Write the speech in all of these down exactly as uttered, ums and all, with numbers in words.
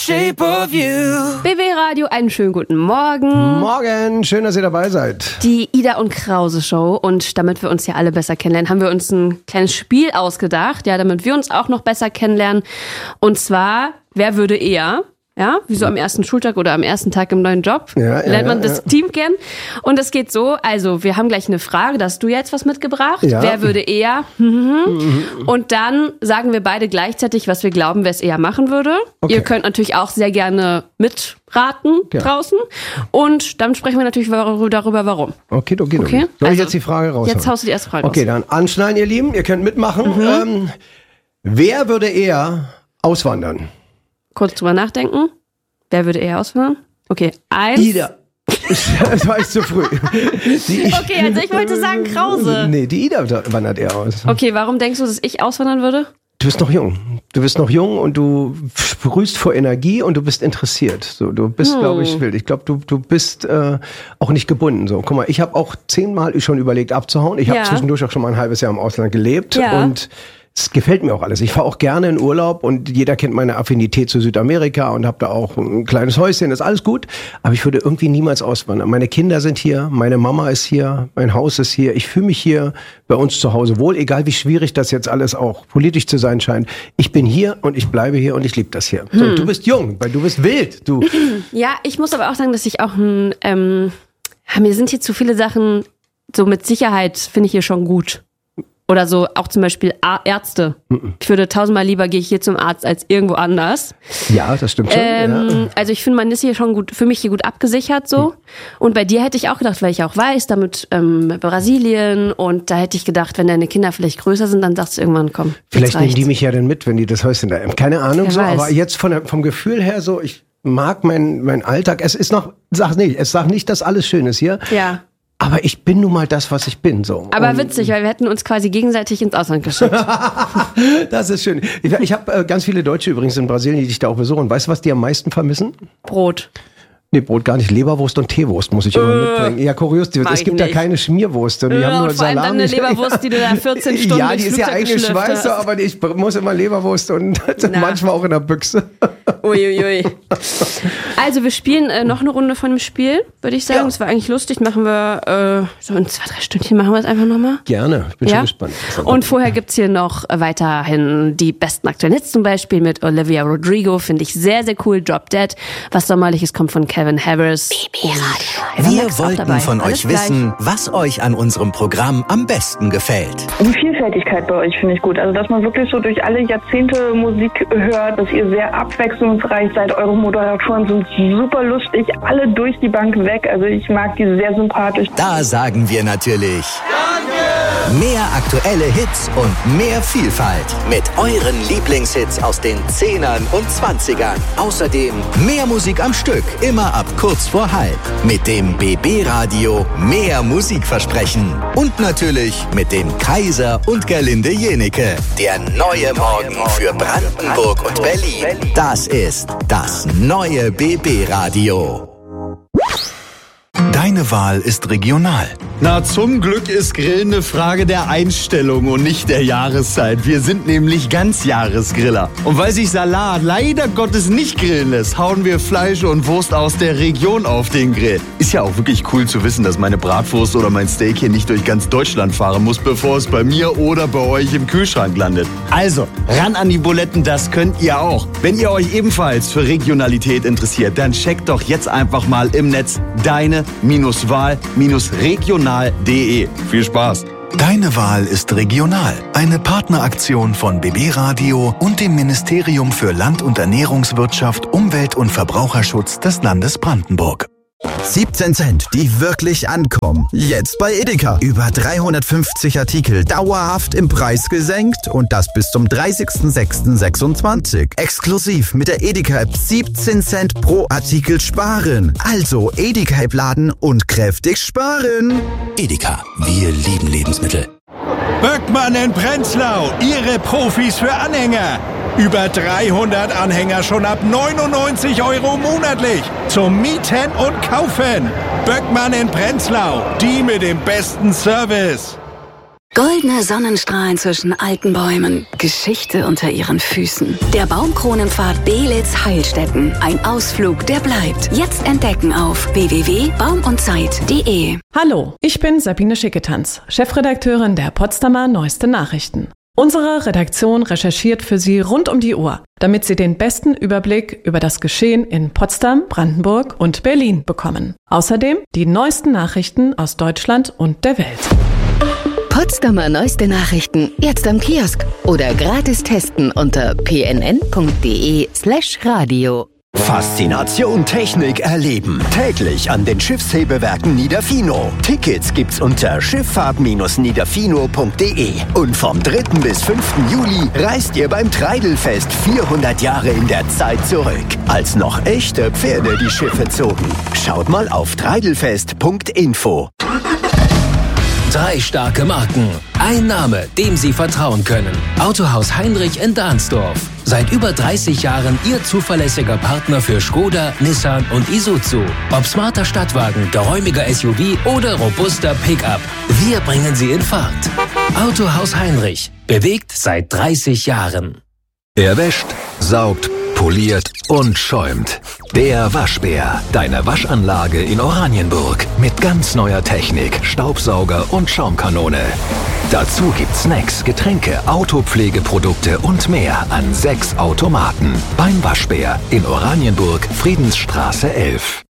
Shape of You. B B Radio, einen schönen guten Morgen. Morgen, schön, dass ihr dabei seid. Die Ida und Krause Show. Und damit wir uns ja alle besser kennenlernen, haben wir uns ein kleines Spiel ausgedacht, ja, damit wir uns auch noch besser kennenlernen. Und zwar, wer würde eher? Ja, wie so am ersten Schultag oder am ersten Tag im neuen Job. Ja, ja, lernt man ja, das ja. Team kennen. Und es geht so, also wir haben gleich eine Frage, da hast du jetzt was mitgebracht. Ja. Wer würde eher? Und dann sagen wir beide gleichzeitig, was wir glauben, wer es eher machen würde. Okay. Ihr könnt natürlich auch sehr gerne mitraten Ja. draußen. Und dann sprechen wir natürlich darüber, warum. Okay, okay, Okay, okay. Soll ich also, jetzt die Frage raushauen? Jetzt haust du die erste Frage Okay, raus. dann anschneiden, ihr Lieben. Ihr könnt mitmachen. Mhm. Ähm, wer würde eher auswandern? Kurz drüber nachdenken. Wer würde eher auswandern? Okay, eins. Ida. Das war jetzt zu früh. Die, Okay, also ich wollte sagen Krause. Nee, die Ida wandert eher aus. Okay, warum denkst du, dass ich auswandern würde? Du bist noch jung. Du bist noch jung und du sprühst vor Energie und du bist interessiert. So, du bist, Hm. glaube ich, wild. Ich glaube, du, du bist äh, auch nicht gebunden. So, guck mal, ich habe auch zehnmal schon überlegt abzuhauen. Ich habe Ja. zwischendurch auch schon mal ein halbes Jahr im Ausland gelebt Ja. und es gefällt mir auch alles. Ich fahre auch gerne in Urlaub und jeder kennt meine Affinität zu Südamerika und habe da auch ein kleines Häuschen, ist alles gut. Aber ich würde irgendwie niemals auswandern. Meine Kinder sind hier, meine Mama ist hier, mein Haus ist hier. Ich fühle mich hier bei uns zu Hause wohl, egal wie schwierig das jetzt alles auch politisch zu sein scheint. Ich bin hier und ich bleibe hier und ich liebe das hier. So, du bist jung, weil du bist wild. Du Ja, ich muss aber auch sagen, dass ich auch ein, ähm, mir sind hier zu viele Sachen, so mit Sicherheit finde ich hier schon gut. Oder so auch zum Beispiel A- Ärzte. Ich würde tausendmal lieber gehe ich hier zum Arzt als irgendwo anders. ja, das stimmt schon. Ähm, ja. Also ich finde, man ist hier schon gut, für mich hier gut abgesichert so. Und bei dir hätte ich auch gedacht, weil ich auch weiß, damit ähm, Brasilien und da hätte ich gedacht, wenn deine Kinder vielleicht größer sind, dann sagst du irgendwann, komm, Vielleicht jetzt nehmen die reicht's. mich ja dann mit, wenn die das Häuschen da haben. Keine Ahnung Wer so, weiß. aber jetzt von der, vom Gefühl her so, ich mag meinen mein Alltag. Es ist noch, sag nicht, es sagt nicht, dass alles schön ist hier. Ja. Aber ich bin nun mal das, was ich bin. So. Aber Und witzig, weil wir hätten uns quasi gegenseitig ins Ausland geschickt. das ist schön. Ich, ich habe äh, ganz viele Deutsche übrigens in Brasilien, die dich da auch besuchen. Weißt du, was die am meisten vermissen? Brot. Nee, Brot gar nicht. Leberwurst und Teewurst muss ich immer mitbringen. Ja, kurios. Die, mag es ich gibt da nicht. keine Schmierwurst. Und die Ja, haben nur und vor allem dann Salami. eine Leberwurst, die du da vierzehn Stunden Ja, durchs die ist ja Flugzeug eingeschweißt, geschlürft hast. aber ich muss immer Leberwurst und Na. manchmal auch in der Büchse. Uiuiui. Also wir spielen äh, noch eine Runde von dem Spiel, würde ich sagen. Ja. Das war eigentlich lustig. Machen wir äh, so in zwei, drei Stündchen machen wir es einfach nochmal. Gerne, ich bin Ja? schon gespannt. Und vorher gibt's hier noch äh, weiterhin die besten aktuellen Hits, zum Beispiel mit Olivia Rodrigo. Finde ich sehr, sehr cool. Drop Dead. Was Sommerliches kommt von Kevin Harris. Wir wollten von euch wissen, was euch an unserem Programm am besten gefällt. Die Vielfältigkeit bei euch finde ich gut. Also, dass man wirklich so durch alle Jahrzehnte Musik hört, dass ihr sehr abwechslungsreich seid. Eure Moderatoren sind super lustig, alle durch die Bank weg. Also, ich mag die sehr sympathisch. Da sagen wir natürlich Danke! Mehr aktuelle Hits und mehr Vielfalt mit euren Lieblingshits aus den Zehnern und Zwanzigern. Außerdem mehr Musik am Stück, immer ab kurz vor halb. Mit dem B B Radio mehr Musikversprechen. Und natürlich mit dem Kaiser und Gerlinde Jenecke. Der neue Morgen für Brandenburg und Berlin. Das ist das neue B B Radio. Deine Wahl ist regional. Na, zum Glück ist Grillen eine Frage der Einstellung und nicht der Jahreszeit. Wir sind nämlich Ganzjahresgriller. Und weil sich Salat leider Gottes nicht grillen lässt, hauen wir Fleisch und Wurst aus der Region auf den Grill. Ist ja auch wirklich cool zu wissen, dass meine Bratwurst oder mein Steak hier nicht durch ganz Deutschland fahren muss, bevor es bei mir oder bei euch im Kühlschrank landet. Also, ran an die Buletten, das könnt ihr auch. Wenn ihr euch ebenfalls für Regionalität interessiert, dann checkt doch jetzt einfach mal im Netz deine-wahl-regional punkt de. Viel Spaß! Deine Wahl ist regional. Eine Partneraktion von B B Radio und dem Ministerium für Land- und Ernährungswirtschaft, Umwelt- und Verbraucherschutz des Landes Brandenburg. siebzehn Cent, die wirklich ankommen. Jetzt bei Edeka. Über dreihundertfünfzig Artikel dauerhaft im Preis gesenkt und das bis zum dreißigsten sechsten sechsundzwanzig. Exklusiv mit der Edeka-App siebzehn Cent pro Artikel sparen. Also Edeka-App laden und kräftig sparen. Edeka, wir lieben Lebensmittel. Böckmann in Prenzlau, Ihre Profis für Anhänger. Über dreihundert Anhänger schon ab neunundneunzig Euro monatlich. Zum Mieten und Kaufen. Böckmann in Prenzlau, die mit dem besten Service. Goldene Sonnenstrahlen zwischen alten Bäumen, Geschichte unter ihren Füßen. Der Baumkronenpfad Belitz Heilstätten. Ein Ausflug, der bleibt. Jetzt entdecken auf w w w punkt baum und zeit punkt de. Hallo, ich bin Sabine Schicketanz, Chefredakteurin der Potsdamer Neueste Nachrichten. Unsere Redaktion recherchiert für Sie rund um die Uhr, damit Sie den besten Überblick über das Geschehen in Potsdam, Brandenburg und Berlin bekommen. Außerdem die neuesten Nachrichten aus Deutschland und der Welt. Potsdamer Neueste Nachrichten jetzt am Kiosk oder gratis testen unter p n n punkt d e slash radio. Faszination Technik erleben. Täglich an den Schiffshebewerken Niederfino. Tickets gibt's unter schifffahrt Bindestrich niederfino punkt d e. Und vom dritten bis fünften Juli reist ihr beim Treidelfest vierhundert Jahre in der Zeit zurück. Als noch echte Pferde die Schiffe zogen. Schaut mal auf treidelfest punkt info. Drei starke Marken. Ein Name, dem Sie vertrauen können. Autohaus Heinrich in Dahnsdorf. Seit über dreißig Jahren Ihr zuverlässiger Partner für Skoda, Nissan und Isuzu. Ob smarter Stadtwagen, geräumiger S U V oder robuster Pickup. Wir bringen Sie in Fahrt. Autohaus Heinrich. Bewegt seit dreißig Jahren. Er wäscht, saugt, poliert und schäumt. Der Waschbär, deine Waschanlage in Oranienburg. Mit ganz neuer Technik, Staubsauger und Schaumkanone. Dazu gibt's Snacks, Getränke, Autopflegeprodukte und mehr an sechs Automaten. Beim Waschbär in Oranienburg, Friedensstraße elf.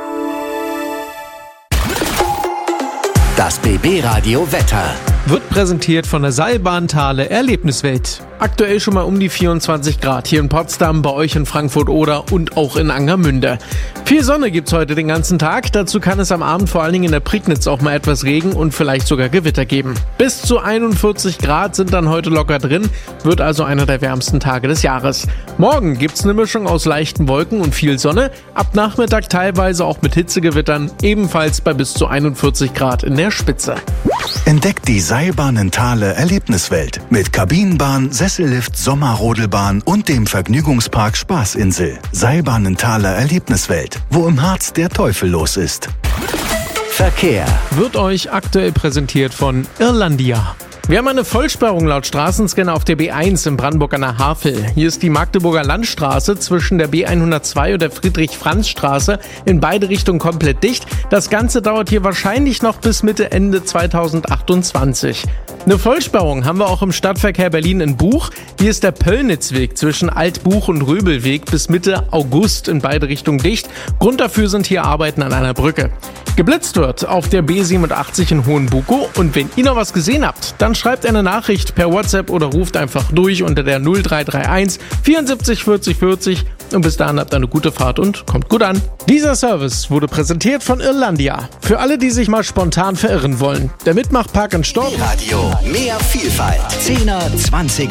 Das B B-Radio Wetter wird präsentiert von der Seilbahnthale Erlebniswelt. Aktuell schon mal um die vierundzwanzig Grad hier in Potsdam, bei euch in Frankfurt-Oder und auch in Angermünde. Viel Sonne gibt's heute den ganzen Tag. Dazu kann es am Abend vor allen Dingen in der Prignitz auch mal etwas Regen und vielleicht sogar Gewitter geben. Bis zu einundvierzig Grad sind dann heute locker drin, wird also einer der wärmsten Tage des Jahres. Morgen gibt's eine Mischung aus leichten Wolken und viel Sonne. Ab Nachmittag teilweise auch mit Hitzegewittern, ebenfalls bei bis zu einundvierzig Grad in der Spitze. Entdeckt die Seilbahnenthaler Erlebniswelt mit Kabinenbahn, Sessellift, Sommerrodelbahn und dem Vergnügungspark Spaßinsel. Seilbahnenthaler Erlebniswelt, wo im Harz der Teufel los ist. Verkehr wird euch aktuell präsentiert von Irlandia. Wir haben eine Vollsperrung laut Straßenscanner auf der B eins in Brandenburg an der Havel. Hier ist die Magdeburger Landstraße zwischen der B hundertzwei und der Friedrich-Franz-Straße in beide Richtungen komplett dicht. Das Ganze dauert hier wahrscheinlich noch bis Mitte, Ende zweitausendachtundzwanzig. Eine Vollsperrung haben wir auch im Stadtverkehr Berlin in Buch. Hier ist der Pöllnitzweg zwischen Altbuch und Röbelweg bis Mitte August in beide Richtungen dicht. Grund dafür sind hier Arbeiten an einer Brücke. Geblitzt wird auf der B siebenundachtzig in Hohenbukow. Und wenn ihr noch was gesehen habt, dann schreibt eine Nachricht per WhatsApp oder ruft einfach durch unter der null drei drei eins vierundsiebzig vierzig vierzig. Und bis dahin habt ihr eine gute Fahrt und kommt gut an. Dieser Service wurde präsentiert von Irlandia. Für alle, die sich mal spontan verirren wollen. Der Mitmachpark in Stork. Radio. Mehr Vielfalt. zehner, zwanziger